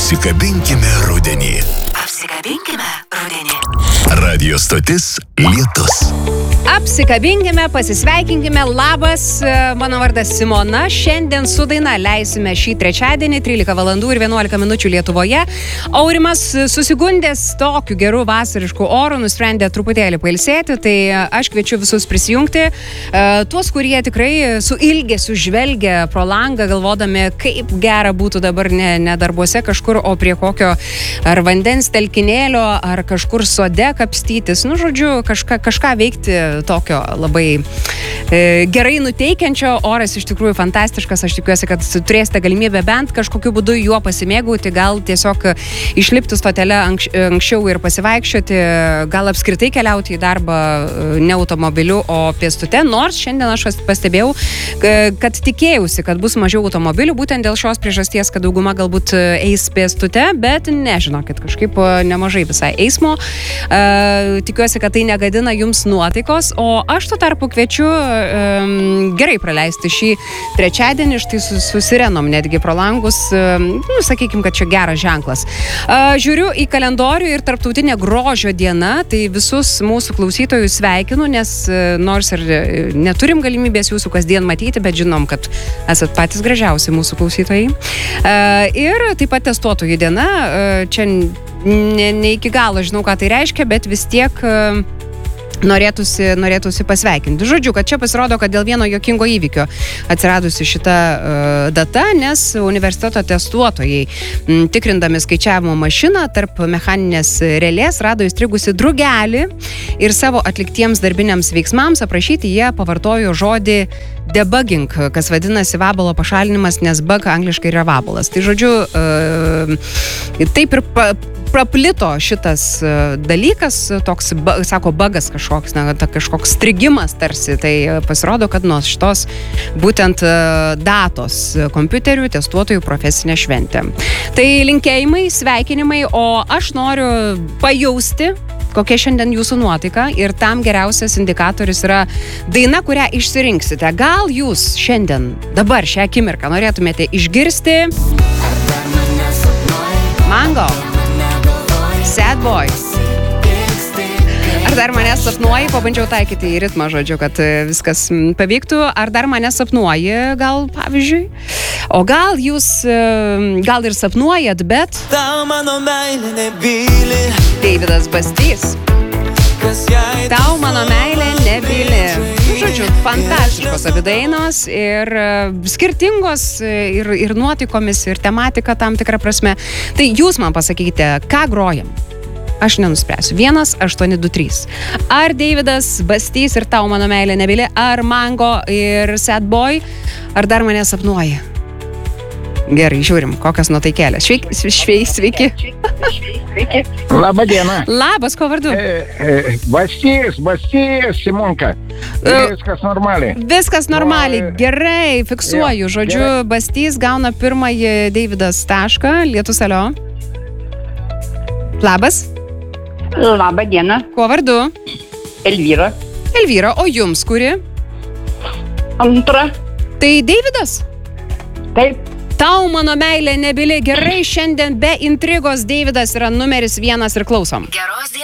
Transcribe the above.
Apsikabinkime rudenį. Apsikabinkime rudenį. Radio stotis Lietus. Apsikabinkime, pasisveikinkime. Labas, mano vardas Simona. Šiandien su daina leisime šį trečiadienį 13 valandų ir 11 minučių Lietuvoje. Aurimas susigundęs tokiu geru vasarišku oru nusprendė truputėlį pailsėti, tai aš kviečiu visus prisijungti. Tuos, kurie tikrai su ilgesiu žvelgia pro langą, galvodami, kaip gera būtų dabar ne darbuose kažkur, o prie kokio ar vandens telkinėlio, ar kažkur sode kapstytis. Nu, žodžiu, kažką veikti tokio labai gerai nuteikiančio. Oras iš tikrųjų fantastiškas. Aš tikiuosi, kad turėsite galimybę bent kažkokiu būdu juo pasimėgauti, gal tiesiog išlipti stotele anksčiau ir pasivaikščioti, gal apskritai keliauti į darbą ne automobiliu, o pėstute. Nors šiandien aš pastebėjau, kad tikėjausi, kad bus mažiau automobilių, būtent dėl šios priežasties, kad dauguma galbūt eis pėstute, bet nežinokit, kažkaip nemažai visai eismo. Tikiuosi, kad tai negadina jums nuotaikos, o aš tuo tarpu kviečiu gerai praleisti šį trečiadienį, štai susirenom netgi pro langus, sakykim, kad čia geras ženklas. Žiūriu į kalendorių ir tarptautinė grožio diena, tai visus mūsų klausytojus sveikinu, nes nors ir neturim galimybės jūsų kasdien matyti, bet žinom, kad esat patys gražiausi mūsų klausytojai. Ir taip pat testuotojų diena, čia ne iki galo žinau, ką tai reiškia, bet vis tiek norėtųsi pasveikinti. Žodžiu, kad čia pasirodo, kad dėl vieno juokingo įvykio atsiradusi šita data, nes universiteto testuotojai, tikrindami skaičiavimo mašiną tarp mechaninės relės, rado įstrigusi drugelį ir savo atliktiems darbiniams veiksmams aprašyti jie pavartojo žodį debugging, kas vadinasi vabalo pašalinimas, nes bug angliškai yra vabalas. Tai žodžiu, taip ir praplito šitas dalykas, toks, sako, bugas kažkoks, kažkoks strigimas tarsi, tai pasirodo, kad nuo šitos būtent datos kompiuterių testuotojų profesinė šventė. Tai linkėjimai, sveikinimai, o aš noriu pajausti, kokia šiandien jūsų nuotaika, ir tam geriausias indikatorius yra daina, kurią išsirinksite. Gal jūs šiandien, dabar, šią akimirką norėtumėte išgirsti Mango, Sad Boy. Ar dar mane sapnuoji? Pabandžiau taikyti į ritmą, žodžiu, kad viskas pavyktų. Ar dar mane sapnuoji, gal, pavyzdžiui? O gal jūs, gal ir sapnuojat, bet... Deividas Bastys. Tau mano meilė nebyli. Žodžiu, fantastiškos abi dainos ir skirtingos ir nuotaikomis, ir tematika tam tikrą prasme. Tai jūs man pasakykite, ką grojam? Aš nenuspręsiu. 1-823. Ar Deividas Bastys ir Tau mano meilė nebyli, ar Mango ir Sad Boy, ar dar mane sapnuoji? Gerai, žiūrim, kokios nuotaikėlės. Sveiki. Labą dieną. Labas, ko vardu? Bastys, Simonka. Viskas normaliai. Viskas normaliai. Gerai, fiksuoju. Žodžiu, gerai. Bastys gauna pirmąjį Deividas tašką. Lietus, alio. Labas. Labą dieną. Kuo vardu? Elvyra. Elvyra, o jums kuri? Antra. Tai Deividas? Taip. Tau mano meilė nebyli. Gerai, šiandien be intrigos Deividas yra numeris 1 ir klausom. Geros